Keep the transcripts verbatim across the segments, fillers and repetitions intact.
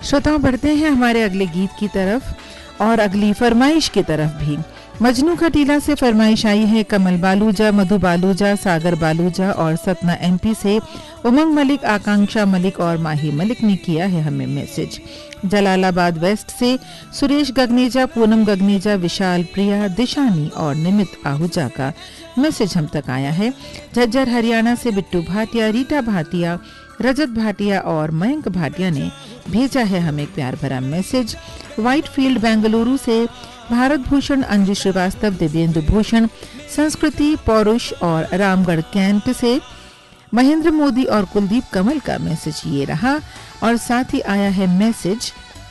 श्रोताओं, बढ़ते हैं हमारे अगले गीत की तरफ और अगली फरमाइश की तरफ भी। मजनू का टीला से फरमाइश आई है कमल बालूजा, मधु बालूजा, सागर बालूजा और सतना एमपी से उमंग मलिक, आकांक्षा मलिक और माही मलिक ने किया है हमें मैसेज। जलालाबाद वेस्ट से सुरेश गगनेजा, पूनम गगनेजा, विशाल प्रिया, दिशानी और निमित आहूजा का मैसेज हम तक आया है। झज्जर हरियाणा से बिट्टू भाटिया, रीटा भाटिया, रजत भाटिया और मयंक भाटिया ने भेजा है हमें एक प्यार भरा मैसेज। व्हाइटफील्ड बेंगलुरु से भारत भूषण, अंजू श्रीवास्तव, दिव्येंदु भूषण, संस्कृति पौरुष और रामगढ़ कैंट से महेंद्र मोदी और कुलदीप कमल का मैसेज ये रहा। और साथ ही आया है मैसेज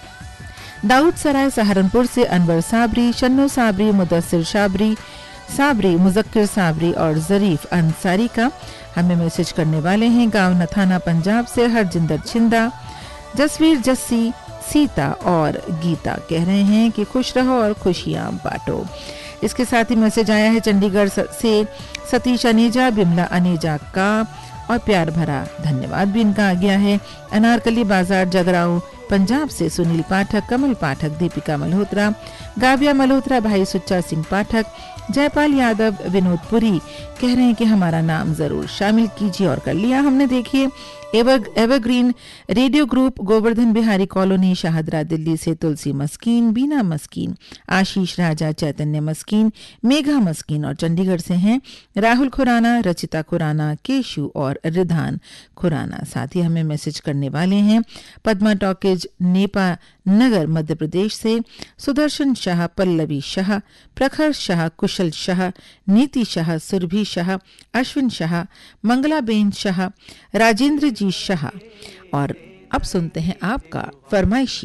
दाऊद सराय सहारनपुर से अनवर साबरी, शन्नो साबरी, मुदस्सिर साबरी साबरी मुजक्किर साबरी और जरीफ अंसारी का हमें मैसेज करने वाले हैं गांव नथाना पंजाब से हरजिंदर छिंदा, जसवीर जस्सी, सीता और गीता कह रहे हैं कि खुश रहो और खुशियां बांटो। इसके साथ ही मैसेज आया है चंडीगढ़ से सतीश अनेजा, बिमला अनेजा का और प्यार भरा धन्यवाद भी इनका आ गया है। अनारकली बाजार जगराओं पंजाब से सुनील पाठक, कमल पाठक, दीपिका मल्होत्रा, गाविया मल्होत्रा, भाई सुच्चा सिंह पाठक, जयपाल यादव, विनोद पुरी कह रहे हैं कि हमारा नाम जरूर शामिल कीजिए और कर लिया हमने। देखिए ever evergreen radio group, Govardhan Bihari colony, Shahdara Delhi से तुलसी मस्कीन, बीना मस्कीन, आशीष राजा, चैतन्य मस्कीन, मेघा मस्कीन और चंडीगढ़ से हैं राहुल खुराना, रचिता खुराना, केशु और रिधान खुराना। साथ ही हमें मैसेज करने वाले हैं पद्मा टॉकेज, नेपा नगर मध्य प्रदेश से सुदर्शन शाह, पल्लवी शाह, प्रखर शाह, कुशल शाह, नीति शाह, सुरभि शाह, अश्विन शाह, मंगलाबेन शाह, राजेंद्र जी शाह। और अब सुनते हैं आपका फरमाइशी